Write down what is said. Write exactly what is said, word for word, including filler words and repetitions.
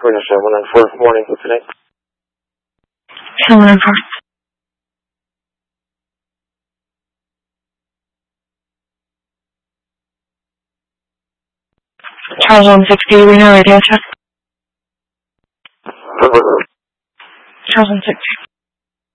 We're going to show one on four morning tonight. One on four. Charles one sixty, Reno radio check. Charles one sixty.